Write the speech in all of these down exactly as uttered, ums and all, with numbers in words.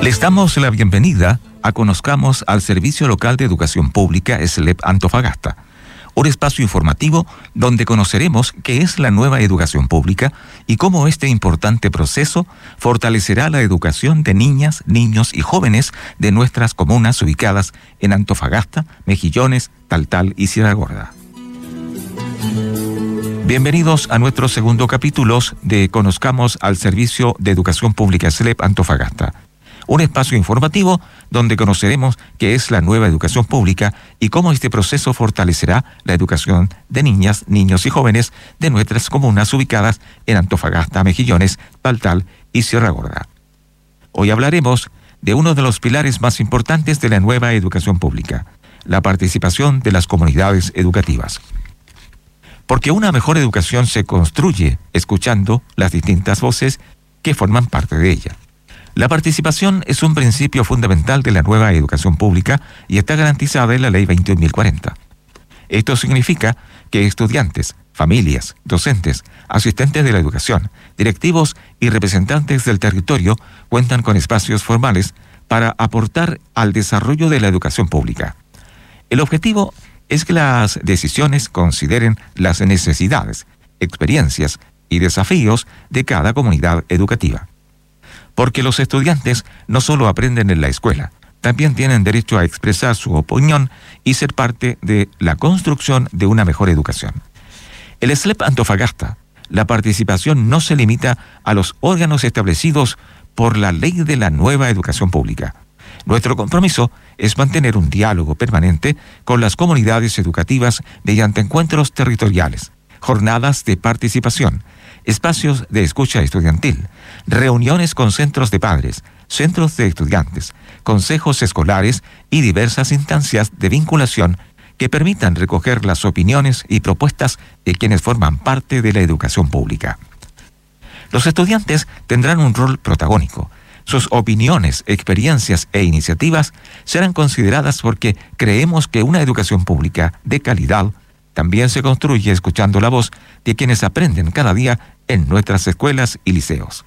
Les damos la bienvenida a Conozcamos al Servicio Local de Educación Pública S L E P Antofagasta, un espacio informativo donde conoceremos qué es la nueva educación pública y cómo este importante proceso fortalecerá la educación de niñas, niños y jóvenes de nuestras comunas ubicadas en Antofagasta, Mejillones, Taltal y Sierra Gorda. Bienvenidos a nuestro segundo capítulo de Conozcamos al Servicio de Educación Pública S L E P Antofagasta, un espacio informativo donde conoceremos qué es la nueva educación pública y cómo este proceso fortalecerá la educación de niñas, niños y jóvenes de nuestras comunas ubicadas en Antofagasta, Mejillones, Taltal y Sierra Gorda. Hoy hablaremos de uno de los pilares más importantes de la nueva educación pública, la participación de las comunidades educativas. Porque una mejor educación se construye escuchando las distintas voces que forman parte de ella. La participación es un principio fundamental de la nueva educación pública y está garantizada en la Ley veintiún mil cuarenta. Esto significa que estudiantes, familias, docentes, asistentes de la educación, directivos y representantes del territorio cuentan con espacios formales para aportar al desarrollo de la educación pública. El objetivo es que las decisiones consideren las necesidades, experiencias y desafíos de cada comunidad educativa. Porque los estudiantes no solo aprenden en la escuela, también tienen derecho a expresar su opinión y ser parte de la construcción de una mejor educación. En el S L E P Antofagasta, la participación no se limita a los órganos establecidos por la Ley de la Nueva Educación Pública. Nuestro compromiso es mantener un diálogo permanente con las comunidades educativas mediante encuentros territoriales, jornadas de participación, espacios de escucha estudiantil, reuniones con centros de padres, centros de estudiantes, consejos escolares y diversas instancias de vinculación que permitan recoger las opiniones y propuestas de quienes forman parte de la educación pública. Los estudiantes tendrán un rol protagónico. Sus opiniones, experiencias e iniciativas serán consideradas porque creemos que una educación pública de calidad también se construye escuchando la voz de quienes aprenden cada día en nuestras escuelas y liceos.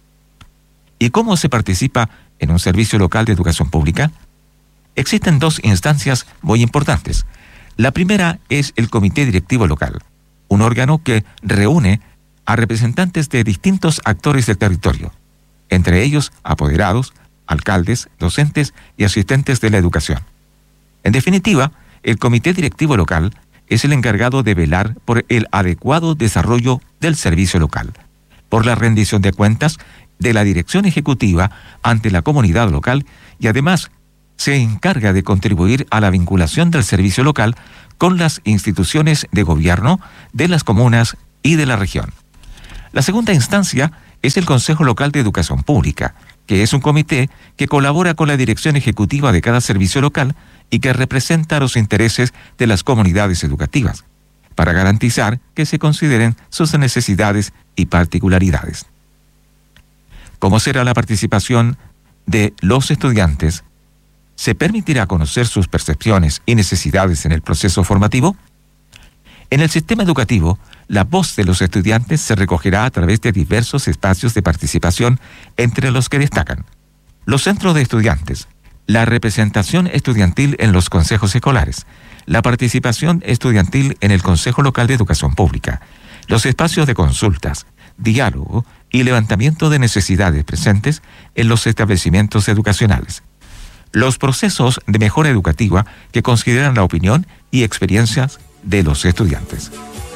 ¿Y cómo se participa en un servicio local de educación pública? Existen dos instancias muy importantes. La primera es el Comité Directivo Local, un órgano que reúne a representantes de distintos actores del territorio, entre ellos apoderados, alcaldes, docentes y asistentes de la educación. En definitiva, el Comité Directivo Local es el encargado de velar por el adecuado desarrollo del servicio local, por la rendición de cuentas de la dirección ejecutiva ante la comunidad local y además se encarga de contribuir a la vinculación del servicio local con las instituciones de gobierno de las comunas y de la región. La segunda instancia es el Consejo Local de Educación Pública, que es un comité que colabora con la dirección ejecutiva de cada servicio local y que representa los intereses de las comunidades educativas, para garantizar que se consideren sus necesidades y particularidades. ¿Cómo será la participación de los estudiantes? ¿Se permitirá conocer sus percepciones y necesidades en el proceso formativo? En el sistema educativo, la voz de los estudiantes se recogerá a través de diversos espacios de participación, entre los que destacan los centros de estudiantes, la representación estudiantil en los consejos escolares, la participación estudiantil en el Consejo Local de Educación Pública, los espacios de consultas, diálogo y levantamiento de necesidades presentes en los establecimientos educacionales, los procesos de mejora educativa que consideran la opinión y experiencias de los estudiantes.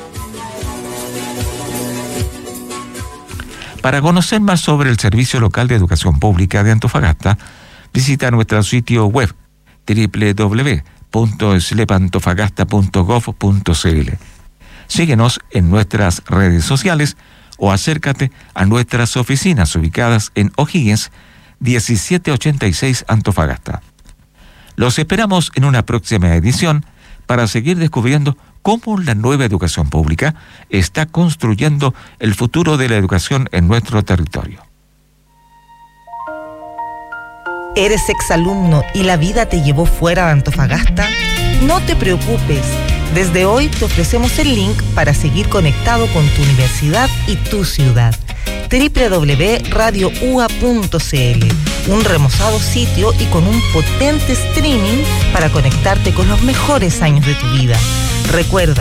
Para conocer más sobre el Servicio Local de Educación Pública de Antofagasta, visita nuestro sitio web doble u doble u doble u punto s l e p antofagasta punto gov punto c l. Síguenos en nuestras redes sociales o acércate a nuestras oficinas ubicadas en O'Higgins, diecisiete ochenta y seis Antofagasta. Los esperamos en una próxima edición para seguir descubriendo cómo la nueva educación pública está construyendo el futuro de la educación en nuestro territorio. ¿Eres exalumno y la vida te llevó fuera de Antofagasta? No te preocupes. Desde hoy te ofrecemos el link para seguir conectado con tu universidad y tu ciudad. doble u doble u doble u punto radio u a punto c l, un remozado sitio y con un potente streaming para conectarte con los mejores años de tu vida. Recuerda,